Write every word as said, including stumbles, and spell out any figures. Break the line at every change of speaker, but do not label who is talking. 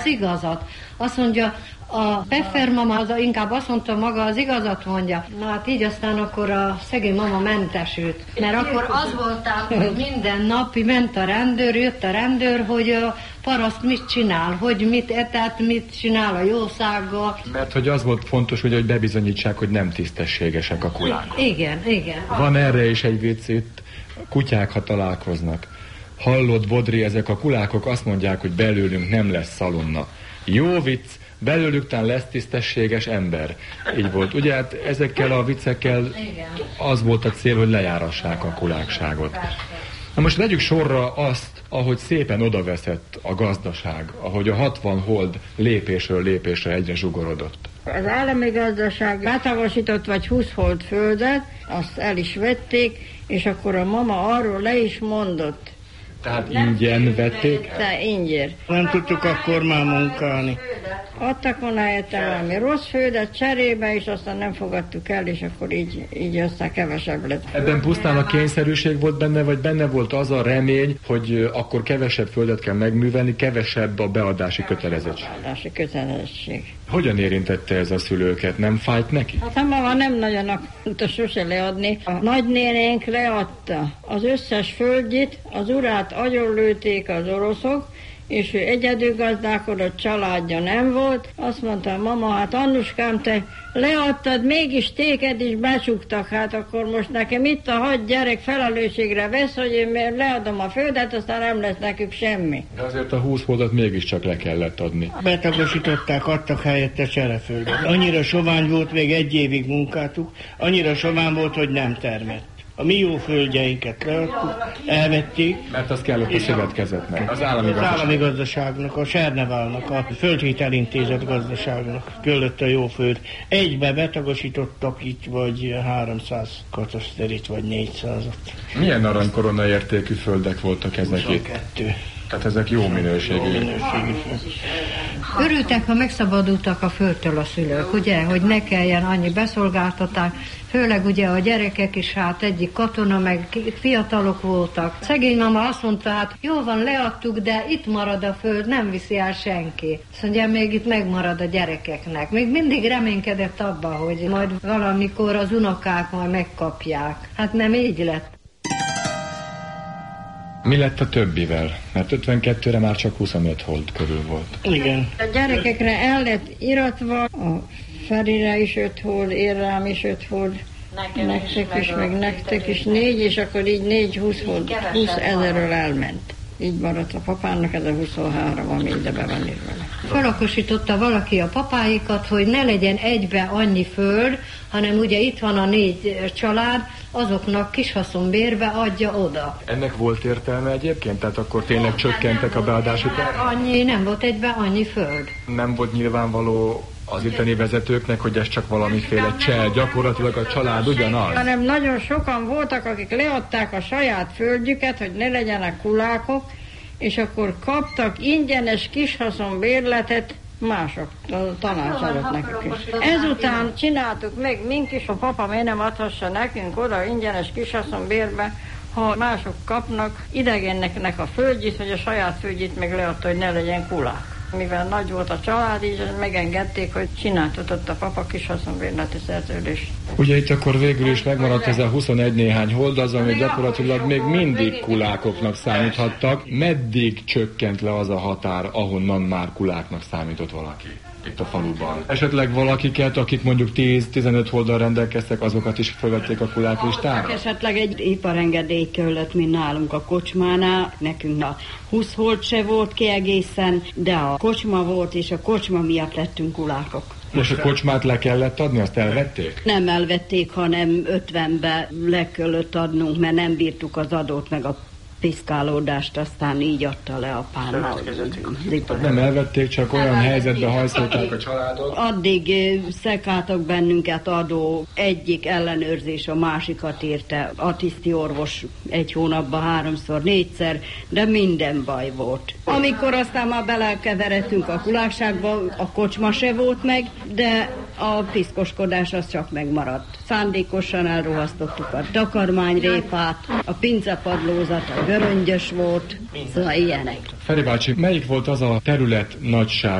az igazat. Azt mondja, a Pfeffer mama az inkább azt mondta, maga az igazat mondja. Na hát így aztán akkor a szegény mama mentesült. Mert akkor az voltál, hogy minden napi ment a rendőr, jött a rendőr, hogy a paraszt mit csinál, hogy mit etett, mit csinál a jószággal.
Mert hogy az volt fontos, ugye, hogy bebizonyítsák, hogy nem tisztességesek a kulák.
Igen, igen.
Van erre is egy vicc itt, kutyák, ha találkoznak. Hallod, Bodri, ezek a kulákok azt mondják, hogy belőlünk nem lesz szalonna. Jó vicc, belőlük tán lesz tisztességes ember. Így volt. Ugye hát ezekkel a viccekkel az volt a cél, hogy lejárassák a kulákságot. Na most vegyük sorra azt, ahogy szépen odaveszett a gazdaság, ahogy a hatvan hold lépésről lépésre egyre zsugorodott.
Az állami gazdaság betagosított vagy húsz hold földet, azt el is vették, és akkor a mama arról le is mondott.
Tehát ingyen vették?
Te ingyen.
Nem tudtuk akkor már munkálni.
Adtak volna érte valami rossz földet cserébe, és aztán nem fogadtuk el, és akkor így, így aztán kevesebb lett.
Ebben pusztán a kényszerűség volt benne, vagy benne volt az a remény, hogy akkor kevesebb földet kell megművelni, kevesebb a beadási kötelezettség?
Beadási kötelezettség.
Hogyan érintette ez a szülőket? Nem fájt neki?
Hát a mama nem nagyon akarta sose leadni. A nagynénénk leadta az összes földjét, az urát agyonlőtték az oroszok, és ő egyedül gazdálkodott, családja nem volt. Azt mondta a mama, hát Annuskám, te leadtad, mégis téged is becsuktak, hát akkor most nekem itt a hat gyerek felelősségre vesz, hogy én leadom a földet, aztán nem lesz nekük semmi.
De azért a húsz holdat mégiscsak le kellett adni.
Betagosították, adtak helyette csereföldet. Annyira sovány volt, még egy évig munkáltuk, annyira sovány volt, hogy nem termett. A mi jó földjeinket leadtuk, elvették.
Mert az kellett a szövetkezetnek, az állami
gazdaságnak. Az állami gazdaságnak, a Serneválnak, a Földhitelintézet gazdaságnak kellett a jó föld. Egybe betagosítottak itt vagy háromszáz kataszterit, vagy négyszázat.
Milyen aranykorona értékű földek voltak ezek itt?
huszonkettő.
Tehát ezek jó minőségű. Jó minőségű.
Örültek, ha megszabadultak a földtől a szülők, ugye, hogy ne kelljen annyi beszolgáltatás, főleg ugye a gyerekek is, hát egyik katona, meg fiatalok voltak. Szegény mama azt mondta, hát jó van, leadtuk, de itt marad a föld, nem viszi el senki. Azt mondja, még itt megmarad a gyerekeknek. Még mindig reménykedett abba, hogy majd valamikor az unokák majd megkapják. Hát nem így lett.
Mi lett a többivel? Mert ötvenkettőre már csak huszonöt hold körül volt.
Igen.
A gyerekekre el lett iratva, a Ferire is öt hold, én rám is öt hold, nektek is, meg nektek is négy, és akkor így négy húsz hold, húsz ezerről elment. Így maradt a papának, ez a huszonhárom, ami ide be van írva.
Felakosította valaki a papáikat, hogy ne legyen egybe annyi föld, hanem ugye itt van a négy család, azoknak kishaszonbérbe adja oda.
Ennek volt értelme egyébként? Tehát akkor tényleg csökkentek a beadási tervek?
Annyi, nem volt egybe annyi föld.
Nem volt nyilvánvaló az itteni vezetőknek, hogy ez csak valamiféle cseh, gyakorlatilag a család ugyanaz?
Hanem nagyon sokan voltak, akik leadták a saját földjüket, hogy ne legyenek kulákok, és akkor kaptak ingyenes kishaszonbérletet mások tanácsadott nekük is. Ezután csináltuk meg mink is, a papa miért nem adhassa nekünk oda ingyenes kishaszonbérbe, ha mások kapnak idegennek a földjét, hogy a saját földjét meg leadta, hogy ne legyen kulák. Mivel nagy volt a család, így megengedték, hogy csináltatott a papa kishaszonbérleti szerződést.
Ugye itt akkor végül is megmaradt ez a huszonegy néhány hold, az, ami gyakorlatilag még mindig kulákoknak számíthattak. Meddig csökkent le az a határ, ahonnan már kuláknak számított valaki itt a faluban? Esetleg valakiket, akik mondjuk tíz-tizenöt holddal rendelkeztek, azokat is felvették a kulák listára?
Esetleg egy iparengedély kellett, mint nálunk a kocsmánál. Nekünk a húsz hold se volt ki egészen, de a kocsma volt, és a kocsma miatt lettünk kulákok.
És a kocsmát le kellett adni, azt elvették?
Nem elvették, hanem ötvenbe le kellett adnunk, mert nem bírtuk az adót meg a piszkálódást, aztán így adta le a pán.
Nem elvették, csak olyan helyzetbe hajszolták a családot.
Addig szekáltak bennünket adó, egyik ellenőrzés a másikat érte. A tiszti orvos egy hónapban háromszor, négyszer, de minden baj volt. Amikor aztán már belekeveredtünk a kulákságba, a kocsma se volt meg, de A piszkoskodás az csak megmaradt. Szándékosan elrohasztottuk a takarmányrépát, a pincepadlózat, a göröngyös volt, szóval ilyenek.
Feri bácsi, melyik volt az a terület nagyság,